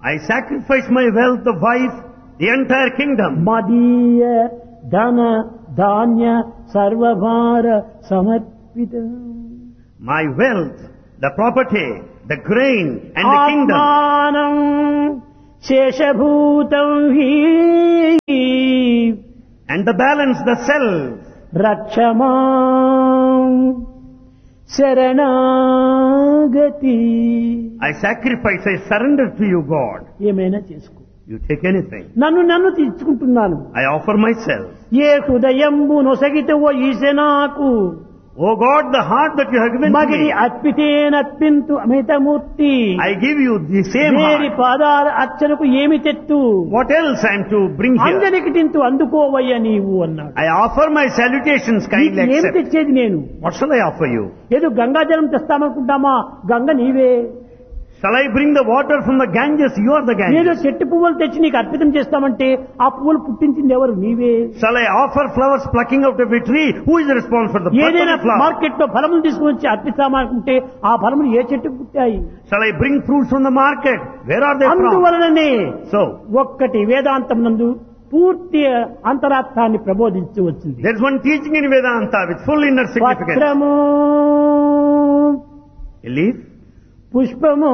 I sacrifice my wealth, the wife, the entire kingdom. మదీయ ధన ధాన్య సర్వభార సమర్పిత. My wealth, the property, the grain and the kingdom. ఆత్మానం శేషభూతం హి And the balance, the self. రక్షమాం శరణాగతి. I sacrifice, I surrender to you, God. ఏమైనా చేసుకో, You take anything. నన్ను తీర్చుకుంటున్నాను. I offer myself. ఏ హృదయంబు నొసగితవో ఈసె నాకు Oh God, the heart that you have given to మగిరి me, అర్పితేనర్పింతు అమితమూర్తి. I give you the same వేరి heart. పాదాల అర్చనకు ఏమి తెత్తు What else I am to bring here? అంజనికి తింటూ అందుకోవయ్య నీవు అన్నాడు. I offer my salutations, నీకు kindly ఏమి accept. తెచ్చేది నేను? What shall I offer you? ఏదో గంగాజలం తెస్తామనుకుంటామా? గంగ నీవే. Shall I bring the water from the Ganges? You are the ఏదో Ganges. చెట్టు పువ్వులు తెచ్చి నీకు అర్పితం చేస్తామంటే ఆ పువ్వులు పుట్టించింది ఎవరు? నీవే. Shall I offer flowers plucking out of a tree? Who is responsible for the birth of ఏదైనా the flower? మార్కెట్ లో ఫలములు తీసుకుని వచ్చి అర్పిస్తామనుకుంటే ఆ ఫలములు ఏ చెట్టుకు పుట్టాయి? Shall I bring fruits from the market? Where are they from? అందువలననే So, ఒక్కటి వేదాంతం నందు పూర్తి అంతరార్థాన్ని ప్రబోధించి వచ్చింది. there is one teaching in Vedanta with full inner significance. పత్రము A leaf, పుష్పము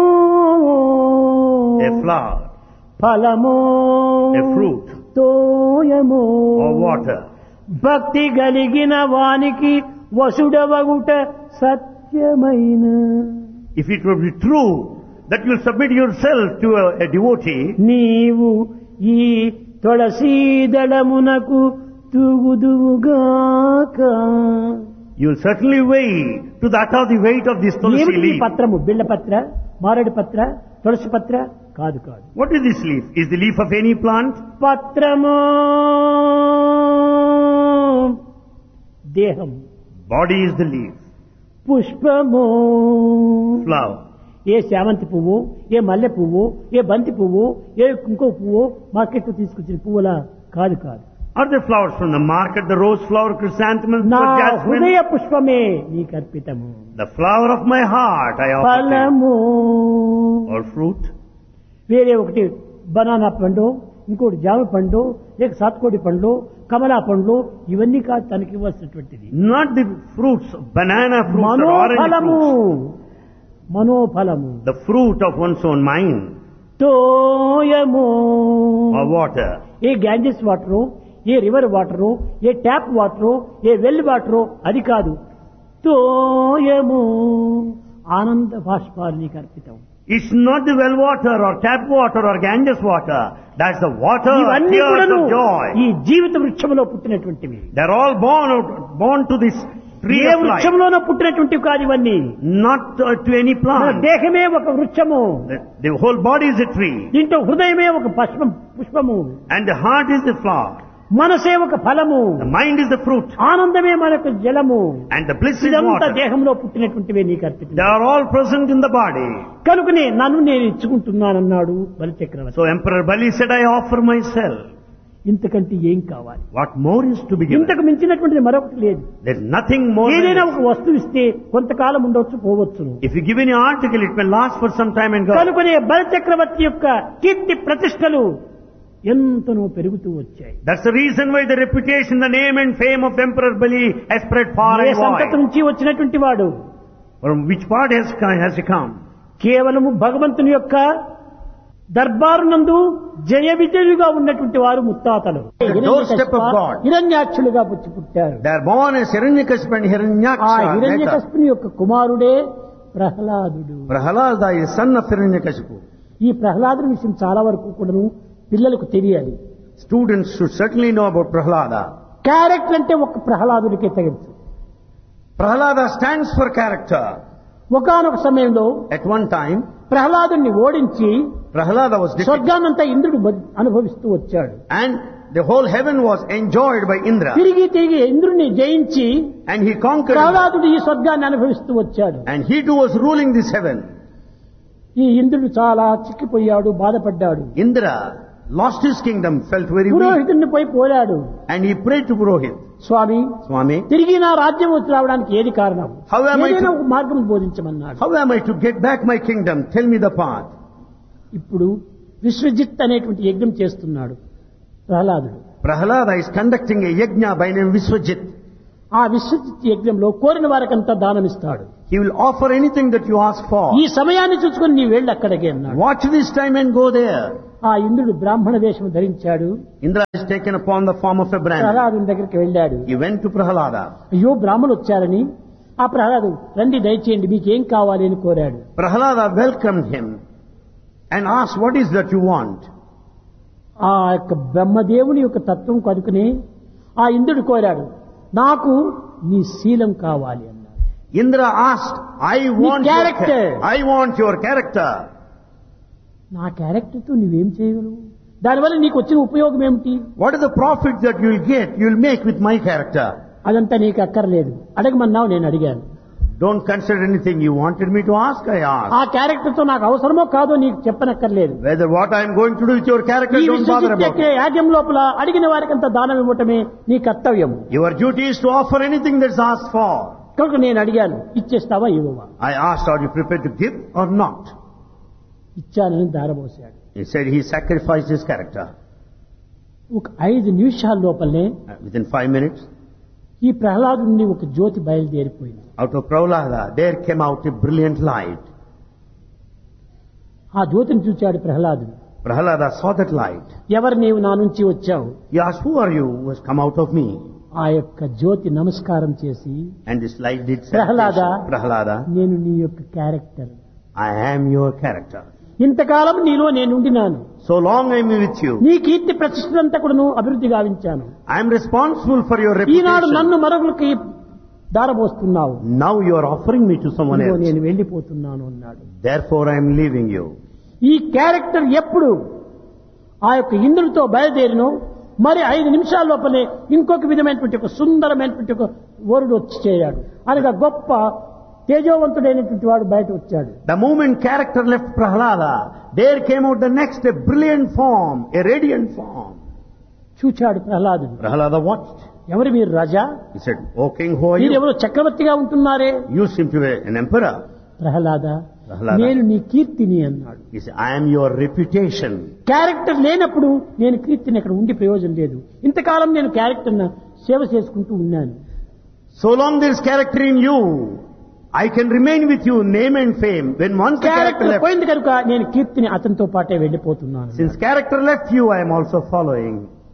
a flower, ఫలము a fruit, తోయము or water. భక్తి కలిగిన వానికి వసుడవగుట సత్యమైన. If it would be true that you submit yourself to a devotee, నీవు ఈ తులసీదళమునకు తూగుదువుగాక. you will certainly weigh to that of the weight of this tulsi ఏమిటి ఈ leaf. పత్రము? బిళ్ళ పత్ర, మారేడు పత్ర, తులసి పత్ర కాదు. What is this leaf? Is the leaf of any plant? పత్రము దేహం, Body is the leaf. పుష్పము Flower. ఏ శామంతి పువ్వు, ఏ మల్లె పువ్వు, ఏ బంతి పువ్వు, ఏ ఇంకో పువ్వు మార్కెట్ తీసుకొచ్చిన పువ్వులా కాదు. Are the flowers from the market, the rose flower, chrysanthemum, నా or jasmine? హృదయ పుష్పమే నీకు అర్పితము. The flower of my heart I offer to you. ఫలము Or fruit. వేరే ఒకటి బనానా పండు, ఇంకోటి జామ పండు, లేక సాత్కోడి పండ్లు, కమలా పండ్లు, ఇవన్నీ కాదు తనకి ఇవ్వాల్సినటువంటిది. Not the fruits, banana fruits or orange మనోఫలము, fruits. మనోఫలము The fruit of one's own mind. తోయము Or water. A Ganges water, A river water, A tap water, A well water అది కాదు. తోయము ఆనంద బాష్పాలు నీకు అర్పితం. It's not the well water or tap water or Ganges water. That's the water, ఇవన్నీ tears కూడాను of joy. ఈ జీవిత వృక్షంలో పుట్టినటువంటివి. They're all born to this tree A of life. వృక్షంలోనూ పుట్టినటువంటివి కాదు ఇవన్నీ. Not to any మన plant. దేహమే ఒక వృక్షము, The whole body is a tree. దీంట్లో హృదయమే ఒక పుష్పము, And the heart is the flower. మనసే ఒక ఫలము, The mind is the fruit. ఆనందమే మనకు జలము. And the bliss is ఇదంతా water. దేహంలో పుట్టినటువంటివే నీకు అర్పితం. They are all present in the body. కనుకనే నన్ను నేను ఇచ్చుకుంటున్నానన్నాడు బలిచక్రవర్తి. So Emperor Bali said, I offer myself. ఇంతకంటే ఏం కావాలి? What more is to be given? ఇంతకు మించినటువంటిది మరొకటి లేదు. There's nothing more than ఏదైనా this. ఒక వస్తువు ఇస్తే కొంతకాలం ఉండొచ్చు, పోవచ్చును. If you give any article, it may last for some time and go. కనుకనే బలిచక్రవర్తి యొక్క కీర్తి ప్రతిష్టలు ఎంతనో పెరుగుతూ వచ్చాయి. That's the reason why the reputation, the name and fame of Emperor Bali has spread far A and సంతతి wide. నుంచి వచ్చినటువంటి వాడు? From which part has he come? కేవలము భగవంతుని యొక్క దర్బారు నందు జయ విజయులుగా ఉన్నటువంటి వారు ముత్తాతలు. The doorstep of God. హిరణ్యాక్షులుగా పుట్టారు. They are born as Hiranyakashipu and ఆ Hiranyaksha. later. హిరణ్యకశిపుని యొక్క కుమారుడే ప్రహ్లాదుడు. Prahalada is son of Hiranyakashipu. ఈ ప్రహ్లాదుని విషయం చాలా వరకు కూడాను పిల్లలకు తెలియాలి. Students should certainly know about Prahalada. Character అంటే ఒక ప్రహ్లాదుడికే తగచ్చు. Prahalada stands for character. ఒకానొక సమయంలో At one time, ప్రహ్లాదుని ఓడించి Prahalada was defeated. స్వర్గాన్నంతా ఇంద్రుడు అనుభవిస్తూ వచ్చాడు. And the whole heaven was enjoyed by Indra. తిరిగి ఇంద్రుడిని జయించి And he conquered. ప్రహ్లాదుడు ఈ స్వర్గాన్ని అనుభవిస్తూ వచ్చాడు. And he too was ruling this heaven. ఈ ఇంద్రుడు చాలా చిక్కిపోయాడు, బాధపడ్డాడు. Indra lost his kingdom, felt very weak. పురోహితుడిని పోయి పోరాడు. And he prayed to Purohit. Swamy, Swami, తిరిగి నా రాజ్యం వచ్చి రావడానికి ఏది కారణం? How am I ఏదైనా to- ఒక మార్గం బోధించమన్నాడు. how am I to get back my kingdom? Tell me the path. ఇప్పుడు విశ్వజిత్ అనేటువంటి యజ్ఞం చేస్తున్నాడు ప్రహ్లాదుడు. Prahlada is conducting a yajna by name Viswajit. ఆ విశ్వజిత్ యజ్ఞంలో కోరిన వారికంతా దానమిస్తాడు. He will offer anything that you ask for. ఈ సమయాన్ని చూసుకొని నీ వెళ్ళి అక్కడికి అన్నాడు. Watch this time and go there. ఆ ఇంద్రుడు బ్రాహ్మణ వేషం ధరించాడు. Indra is taken upon the form of a Brahmin. ప్రహ్లాదుని దగ్గరికి వెళ్ళాడు. He went to Prahlada. అయ్యో బ్రాహ్మణులు వచ్చారని ఆ ప్రహ్లాదు రండి దయచేయండి మీకేం కావాలి అని కోరాడు. Prahlada welcomed him and asked, what is that you want? ఆ యొక్క బ్రహ్మదేవుని యొక్క తత్వం కనుకుని ఆ ఇంద్రుడు కోరాడు, నాకు నీ శీలం కావాలి అన్నాడు. Indra asked, character. I want your character. నా క్యారెక్టర్తో నువ్వేం చేయగలవు? దానివల్ల నీకు వచ్చిన ఉపయోగం ఏమిటి? What is the profit that you will make with my character? అదంతా నీకు అక్కర్లేదు, అడగమన్నావు నేను అడిగాను. Don't consider anything you wanted me to ask, I asked. ఆ క్యారెక్టర్తో నాకు అవసరమో కాదో నీకు చెప్పనక్కర్లేదు. Whether what I am going to do with your character, don't bother about it. యాజ్ఞం లోపల అడిగిన వారికంతా దానం ఇవ్వటమే నీ కర్తవ్యం. Your duty is to offer anything that's asked for. కనుక నేను అడిగాను, ఇచ్చేస్తావా ఇవ్వవా? I asked, are you prepared to give or not? ఇచ్చానని దారబోసాడు. He said he sacrificed his character. ఒక 5 నిమిషాల లోపలనే Within 5 minutes, ఈ ప్రహ్లాదు నుండి ఒక జ్యోతి బయలుదేరిపోయింది. out of Prahlada, there came out a brilliant light. ఆ జ్యోతిని చూచాడు ప్రహ్లాదుడు. Prahlada saw that light. ఎవరు నీవు నా నుంచి వచ్చావు? He asked, who are you who has come out of me? ఆ యొక్క జ్యోతి నమస్కారం చేసి, And this light did say, Prahlada, నేను నీ యొక్క character. I am your character. ఇంతకాలం నీలో నేను ఉండినాను. So long I am with you. నీ కీర్తి ప్రతిష్టంతా కూడా నువ్వు అభివృద్ధి గావించాను. I am responsible for your Eenadu reputation. నన్ను మరొకరికి దారబోస్తున్నావు. Now you are offering me to someone else. నేను వెళ్ళిపోతున్నాను అన్నాడు. Therefore I am leaving you. ఈ క్యారెక్టర్ ఎప్పుడు ఆ యొక్క ఇంద్రుడితో బయలుదేరినో మరి 5 నిమిషాల లోపలే ఇంకొక విధమైనటువంటి ఒక సుందరమైనటువంటి ఒక వరుడు వచ్చి చేరాడు. అనగా గొప్ప తేజోవంతుడైనటువంటి వాడు బయట వచ్చాడు. The moment character left Prahlada, there came out the next a brilliant form, a radiant form. చూచాడు ప్రహ్లాదుడు. Prahlada watched. ఎవరు మీరు రాజా? He said, O king, who are you? మీరెవరో చక్రవర్తిగా ఉంటున్నారే. You seem to be an emperor. Prahlada, Prahlada. నేను నీ కీర్తిని అన్నాడు. He said, I am your reputation. Character లేనప్పుడు నేను కీర్తిని అక్కడ ఉండి ప్రయోజనం లేదు. ఇంతకాలం నేను క్యారెక్టర్ సేవ చేసుకుంటూ ఉన్నాను. So long there is character in you, I can remain with you, name and fame. When once the character left, పోయింది కనుక నేను కీర్తిని అతనితో పాటే వెళ్ళిపోతున్నాను. since character left you, I am also following.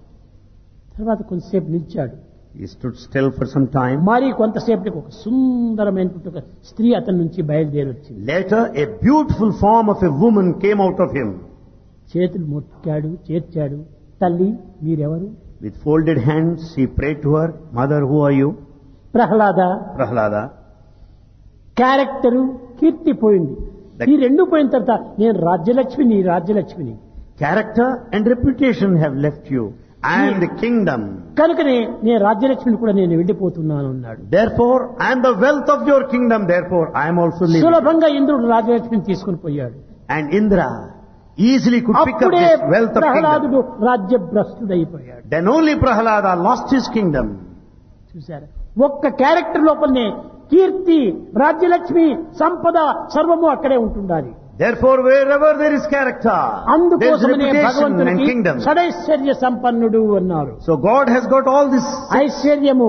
తర్వాత కొంతసేపు నిలిచాడు. He stood still for some time. మరి కొంతసేపటికి ఒక సుందరమైనటువంటి ఒక స్త్రీ అతని నుంచి బయలుదేరి వచ్చింది. Later, a beautiful form of a woman came out of him. చేతులు మొక్కాడు, చేర్చాడు. తల్లి మీరెవరు? With folded hands, he prayed to her, Mother, who are you? Prahlada. Character కీర్తి పోయింది. ఈ రెండు పోయిన తర్వాత నేను రాజ్యలక్ష్మిని. Character and reputation have left you, and the kingdom. కనుకనే నేను రాజ్యలక్ష్మిని కూడా నేను వెళ్ళిపోతున్నాను అన్నాడు. Therefore, I am the wealth of your kingdom. Therefore, I am also leaving. సులభంగా ఇంద్రుడు రాజ్యలక్ష్మిని తీసుకుని పోయాడు. And Indra easily could pick up this wealth of ప్రహ్లాదుడు kingdom. రాజ్యభ్రష్టుడైపోయాడు. Then only Prahlada lost his kingdom. చూసారా, ఒక్క క్యారెక్టర్ లోపలనే కీర్తి, రాజ్యలక్ష్మి, సంపద సర్వము అక్కడే ఉంటుండాలి. Therefore, wherever there is character, there is అందుకోసమనే reputation and భగవంతునికి kingdom. షడైశ్వర్య సంపన్నుడు అన్నారు. So God has got all this. ఐశ్వర్యము,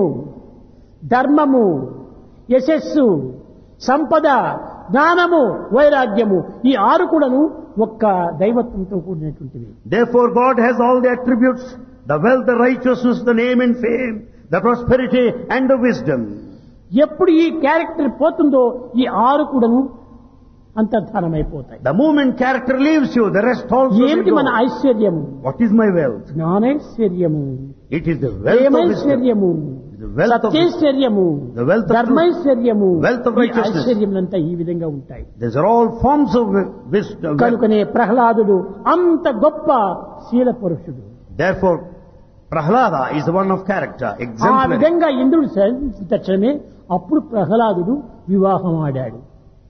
ధర్మము, యశస్సు, సంపద, జ్ఞానము, వైరాగ్యము, ఈ 6 కూడాను ఒక్క దైవత్వంతో కూడినటువంటివి. Therefore, God has all the attributes: the wealth, the righteousness, the name and fame, the prosperity and the wisdom. ఎప్పుడు ఈ క్యారెక్టర్ పోతుందో ఈ 6 కూడాను అంతర్ధానమైపోతాయి. The moment character leaves you, the rest also will ఏమిటి మన go. ఐశ్వర్యము? What is my wealth? జ్ఞానైశ్వర్యము, It is the wealth of wisdom, ప్రేమైశ్వర్యము, the wealth of wisdom, సత్యైశ్వర్యము, the wealth of truth, ధర్మైశ్వర్యము, wealth of ఈ righteousness. ఐశ్వర్యములంతా ఈ విధంగా ఉంటాయి. These are all forms of wisdom. కనుకనే ప్రహ్లాదుడు అంత గొప్ప శీల పురుషుడు. Therefore, Prahlada is the one of character, ఆ exemplary. విధంగా ఇంద్రుడు తక్షణమే అప్పుడు ప్రహ్లాదుడు వివాహం ఆడాడు.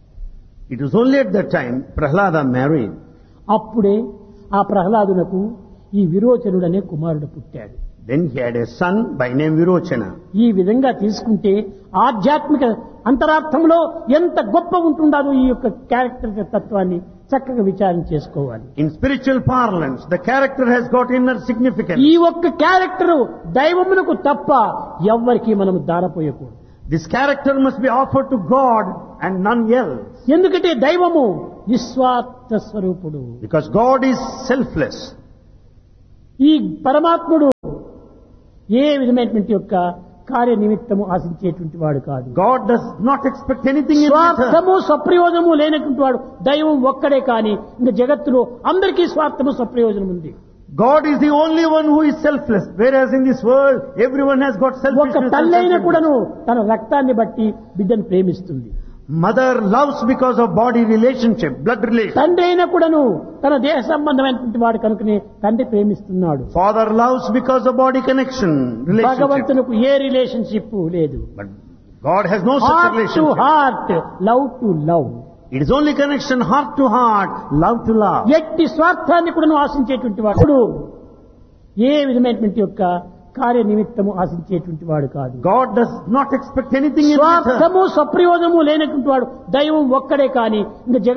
It was only at that time Prahlada married. అప్పుడే ఆ ప్రహ్లాదునకు ఈ విరోచనుడనే కుమారుడు పుట్టాడు. Then he had a son by name Virochana. ఈ విధంగా తీసుకుంటే ఆధ్యాత్మిక అంతరార్థంలో ఎంత గొప్ప ఉంటుందో ఈ యొక్క క్యారెక్టర్ తత్వాన్ని చక్కగా విచారణ చేసుకోవాలి. In spiritual parlance, the character has got inner significance. ఈ ఒక్క క్యారెక్టర్ దైవమునకు తప్ప ఎవ్వరికి మనం దారపోయకూడదు. This character must be offered to God and none else. ఎందుకంటే దైవము నిస్వార్థ స్వరూపుడు. Because God is selfless. ఈ పరమాత్ముడు ఏ విధమైనటువంటి యొక్క కార్య నిమిత్తము ఆశించేటువంటి వాడు కాదు. God does not expect anything in return. స్వార్థము స్వప్రయోజనము లేనటువంటి వాడు దైవం ఒక్కడే కానీ ఇంకా జగత్తులో అందరికీ స్వార్థము స్వప్రయోజనం ఉంది. God is the only one who is selfless, whereas in this world everyone has got ఒక selfishness. తల్లైన కూడాను తన రక్తాన్ని బట్టి బిడ్డను ప్రేమిస్తుంది. Mother loves because of body relationship, blood relation. తండ్రి అయినా కూడాను తన దేహ సంబంధమైనటువంటి వాడు కనుకనే తండ్రి ప్రేమిస్తున్నాడు. Father loves because of body connection, relationship. భగవంతునికి ఏ రిలేషన్షిప్ లేదు. But God has no such heart to relationship. Heart, love to love. It is only connection heart to heart, love to love. ఎట్టి స్వార్థాన్ని కూడాను ఆశించేటువంటి వాడు ఏ విధమైనటువంటి యొక్క కార్య నిమిత్తము ఆశించేటువంటి వాడు కాదు. God does not expect anything in return. స్వార్థము స్వప్రయోజనము లేనటువంటి వాడు దైవం ఒక్కడే కానీ ఇంకా